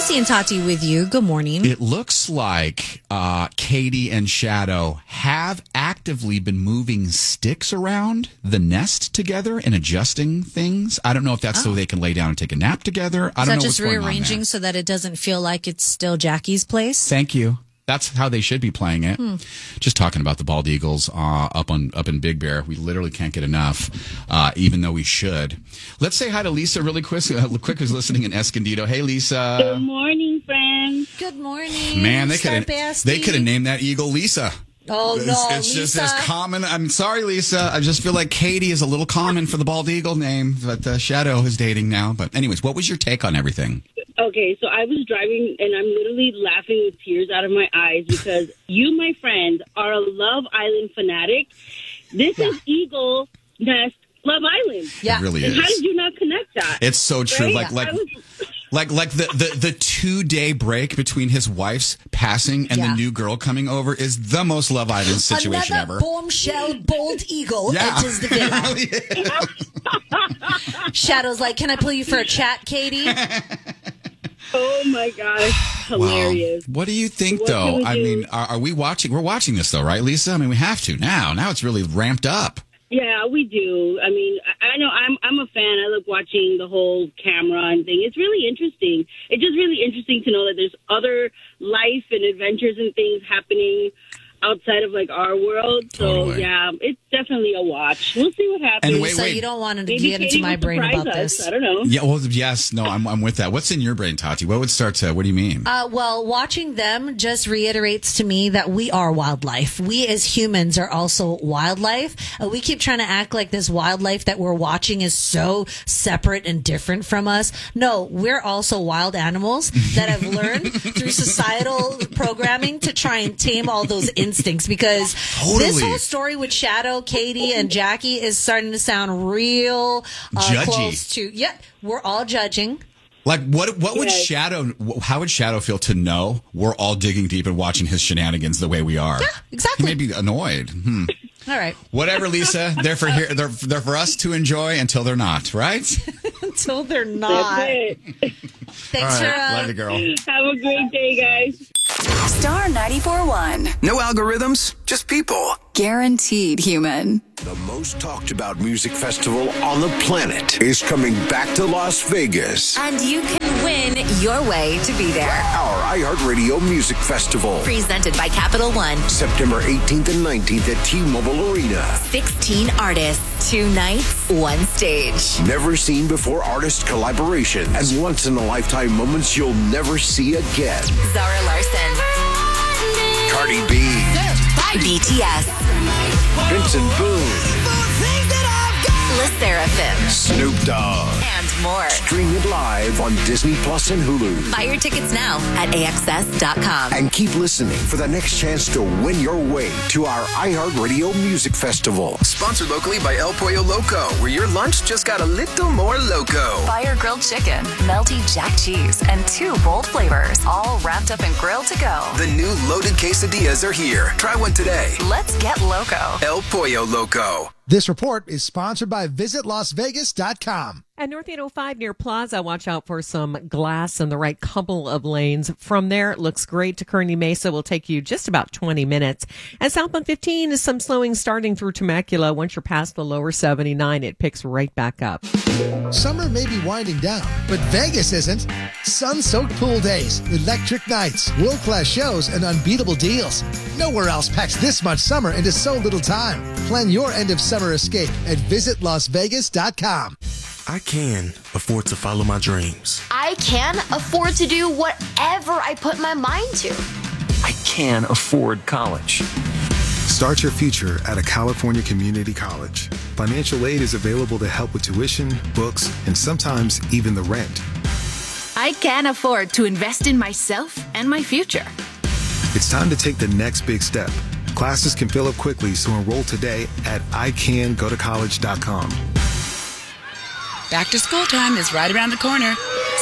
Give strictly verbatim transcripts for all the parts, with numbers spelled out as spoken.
Lacey and Tati with you. Good morning. It looks like uh, Katie and Shadow have actively been moving sticks around the nest together and adjusting things. I don't know if that's oh. so they can lay down and take a nap together. I Is don't that know just what's going on rearranging there. so that it doesn't feel like it's still Jackie's place? Thank you. That's how they should be playing it. Hmm. Just talking about the Bald Eagles uh, up on up in Big Bear. We literally can't get enough, uh, even though we should. Let's say hi to Lisa really quick, uh, quick who's listening in Escondido. Hey, Lisa. Good morning, friends. Good morning. Man, they could have they could have named that eagle Lisa. Oh, it's, no, It's Lisa. just as common. I'm sorry, Lisa. I just feel like Katie is a little common for the Bald Eagle name, but uh, Shadow is dating now. But anyways, what was your take on everything? Okay, so I was driving, and I'm literally laughing with tears out of my eyes because you, my friend, are a Love Island fanatic. This yeah. is Eagle Nest Love Island. Yeah. It really and is. How did you not connect that? It's so true. Right? Like, like, was... like, like the, the, the two day break between his wife's passing and yeah. the new girl coming over is the most Love Island situation Another ever. bombshell bald eagle yeah. enters the villa. Shadow's like, can I pull you for a chat, Katie? Oh my gosh, hilarious! Wow. What do you think, what though? I do? mean, are, are we watching? We're watching this, though, right, Lisa? I mean, we have to now. Now it's really ramped up. Yeah, we do. I mean, I know I'm I'm a fan. I love watching the whole camera and thing. It's really interesting. It's just really interesting to know that there's other life and adventures and things happening outside of like our world. So Totally. yeah, it's definitely a watch. We'll see what happens. And wait, so wait. you don't want to Maybe get Katie into my will brain surprise about us. this. I don't know. Yeah, well, yes, no, I'm I'm with that. What's in your brain, Tati? What would start to? What do you mean? Uh, well, watching them just reiterates to me that we are wildlife. We as humans are also wildlife. Uh, we keep trying to act like this wildlife that we're watching is so separate and different from us. No, we're also wild animals that have learned through societal programming to try and tame all those instincts because Totally. this whole story with Shadow, Katie, and Jackie is starting to sound real uh, Judgy. close to. Yeah, we're all judging. Like, what What would Yes. Shadow, how would Shadow feel to know we're all digging deep and watching his shenanigans the way we are? Yeah, exactly. He may be annoyed. Hmm. All right. Whatever, Lisa. They're for here. They're, they're for us to enjoy until they're not, right? Until they're not. That's it. Thanks All right. for uh, Love you, girl. Have a great day, guys. Star ninety-four point one. No algorithms, just people. Guaranteed human. The most talked about music festival on the planet is coming back to Las Vegas. And you can win your way to be there. Our iHeartRadio Music Festival. Presented by Capital One. September eighteenth and nineteenth at T-Mobile Arena. sixteen artists, two nights, one stage. Never seen before artist collaborations and once in a lifetime moments you'll never see again. Zara Larson. Cardi B. B T S. Vincent Boone. Le Sserafim. Snoop Dogg. And more. Stream it live on Disney Plus and Hulu. Buy your tickets now at A X S dot com. And keep listening for the next chance to win your way to our iHeartRadio Music Festival. Sponsored locally by El Pollo Loco, where your lunch just got a little more loco. Fire grilled chicken, melty jack cheese, and two bold flavors, all wrapped up and grilled to go. The new loaded quesadillas are here. Try one today. Let's get loco. El Pollo Loco. This report is sponsored by Visit Las Vegas dot com. At North eight oh five near Plaza, watch out for some glass in the right couple of lanes. From there, it looks great to Kearney Mesa. Will take you just about twenty minutes. And southbound fifteen is some slowing starting through Temecula. Once you're past the lower seventy-nine, it picks right back up. Summer may be winding down, but Vegas isn't. Sun-soaked pool days, electric nights, world-class shows, and unbeatable deals. Nowhere else packs this much summer into so little time. Plan your end of summer escape at Visit Las Vegas dot com. I can afford to follow my dreams. I can afford to do whatever I put my mind to. I can afford college. Start your future at a California community college. Financial aid is available to help with tuition, books, and sometimes even the rent. I can afford to invest in myself and my future. It's time to take the next big step. Classes can fill up quickly, so enroll today at I can go to college dot com. Back to school time is right around the corner.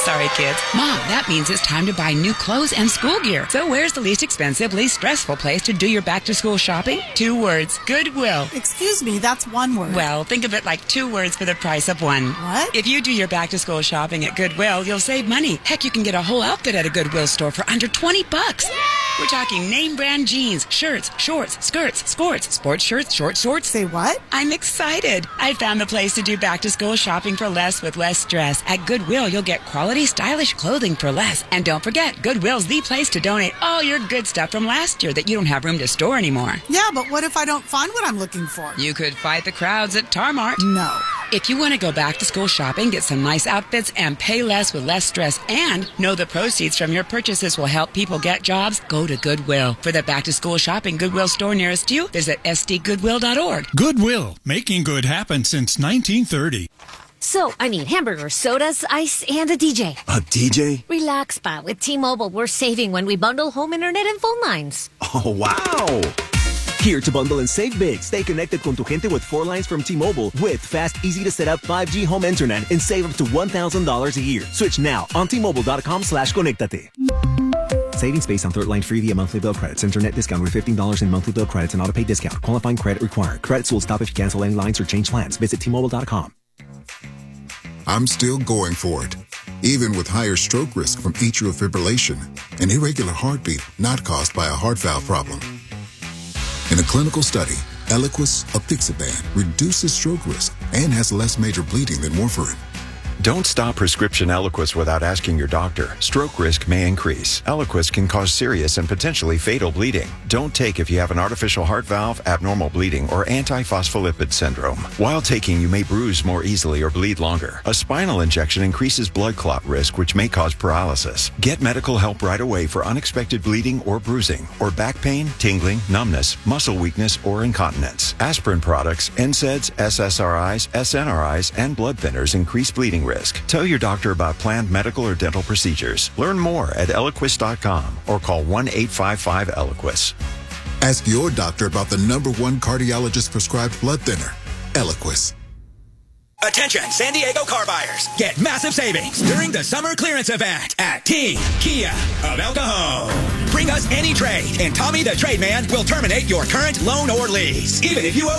Sorry, kids. Mom, that means it's time to buy new clothes and school gear. So where's the least expensive, least stressful place to do your back-to-school shopping? Two words. Goodwill. Excuse me, that's one word. Well, think of it like two words for the price of one. What? If you do your back-to-school shopping at Goodwill, you'll save money. Heck, you can get a whole outfit at a Goodwill store for under twenty bucks. We're talking name brand jeans, shirts, shorts, skirts, sports, sports shirts, short shorts. Say what? I'm excited. I found the place to do back-to-school shopping for less with less stress. At Goodwill, you'll get quality, stylish clothing for less. And don't forget, Goodwill's the place to donate all your good stuff from last year that you don't have room to store anymore. Yeah, but what if I don't find what I'm looking for? You could fight the crowds at Tarmart. No. If you want to go back to school shopping, get some nice outfits, and pay less with less stress, and know the proceeds from your purchases will help people get jobs, go to Goodwill. For the back to school shopping Goodwill store nearest you, visit s d goodwill dot org. Goodwill, making good happen since nineteen thirty. So, I need hamburgers, sodas, ice, and a D J. A D J? Relax, Pa. With T-Mobile, we're saving when we bundle home internet and phone lines. Oh, wow! Here to bundle and save big. Stay connected con tu gente with four lines from T-Mobile with fast, easy-to-set-up five G home internet and save up to one thousand dollars a year. Switch now on T-Mobile.com slash conectate. Savings based on third line free via monthly bill credits. Internet discount with fifteen dollars in monthly bill credits and auto-pay discount. Qualifying credit required. Credits will stop if you cancel any lines or change plans. Visit T Mobile dot com. I'm still going for it, even with higher stroke risk from atrial fibrillation, an irregular heartbeat not caused by a heart valve problem. In a clinical study, Eliquis apixaban reduces stroke risk and has less major bleeding than warfarin. Don't stop prescription Eliquis without asking your doctor. Stroke risk may increase. Eliquis can cause serious and potentially fatal bleeding. Don't take if you have an artificial heart valve, abnormal bleeding, or antiphospholipid syndrome. While taking, you may bruise more easily or bleed longer. A spinal injection increases blood clot risk, which may cause paralysis. Get medical help right away for unexpected bleeding or bruising, or back pain, tingling, numbness, muscle weakness, or incontinence. Aspirin products, N SAIDs, S S R Is, S N R Is, and blood thinners increase bleeding risk. Tell your doctor about planned medical or dental procedures. Learn more at Eliquis dot com or call one eight five five Eliquis. Ask your doctor about the number one cardiologist prescribed blood thinner, Eliquis. Attention, San Diego car buyers. Get massive savings during the summer clearance event at Team Kia of El Cajon. Bring us any trade, and Tommy the Trade Man will terminate your current loan or lease. Even if you owe